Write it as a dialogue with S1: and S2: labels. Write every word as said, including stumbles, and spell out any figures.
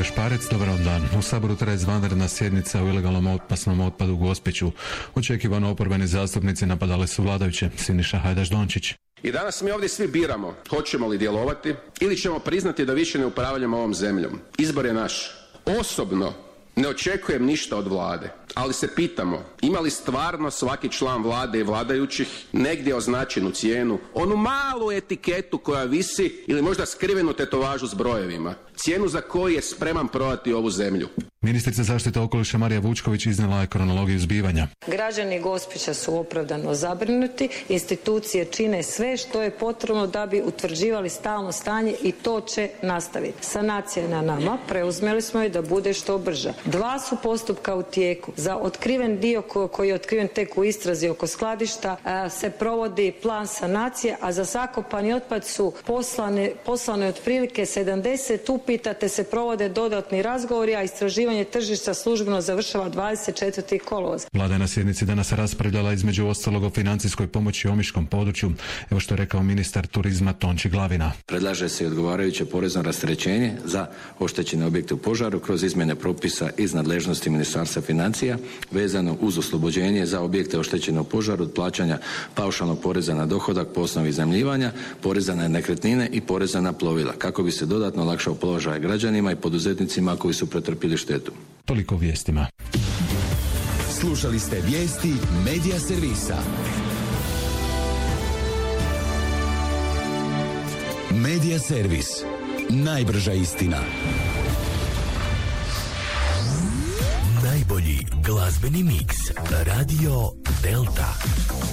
S1: Šparec, dobar vam dan. U Saboru traje izvanredna sjednica o ilegalnom opasnom otpadu u Gospiću. Očekivano oporbeni zastupnici napadali su vladajuće. Siniša Hajdaš Dončić.
S2: I danas mi ovdje svi biramo hoćemo li djelovati ili ćemo priznati da više ne upravljamo ovom zemljom. Izbor je naš. Osobno ne očekujem ništa od vlade, ali se pitamo ima li stvarno svaki član vlade i vladajućih negdje označenu cijenu, onu malu etiketu koja visi ili možda skrivenu tetovažu s brojevima, cijenu za koju je spreman prodati ovu zemlju.
S1: Ministrica zaštite okoliša Marija Vučković iznijela je kronologiju zbivanja.
S3: Građani Gospića su opravdano zabrinuti, institucije čine sve što je potrebno da bi utvrđivali stalno stanje i to će nastaviti. Sanacija je na nama, preuzmeli smo je da bude što brža. Dva su postupka u tijeku. Za otkriven dio koji je otkriven tek u istrazi oko skladišta se provodi plan sanacije, a za zakopani otpad su poslane, poslane otprilike sedamdeset upita te se provode dodatni razgovori, a istraživanje tržišta službeno završava dvadeset četvrtog kolovoza.
S1: Vlada je na sjednici danas raspravljala između ostalog o financijskoj pomoći omiškom području. Evo što je rekao ministar turizma Tonči Glavina.
S4: Predlaže se odgovarajuće porezno rasterećenje za oštećene objekte u požaru kroz izmjene propisa iz nadležnosti Ministarstva financija vezano uz oslobođenje za objekte oštećene u požaru od plaćanja paušalnog poreza na dohodak po osnovi iznajmljivanja, poreza na nekretnine i poreza na plovila, kako bi se dodatno olakšao položaj građanima i poduzetnicima koji su pretrpili štetu.
S1: Toliko o vijestima.
S5: Slušali ste vijesti Medija servisa. Medija servis. Najbrža istina. Najbolji glazbeni miks. Radio Delta.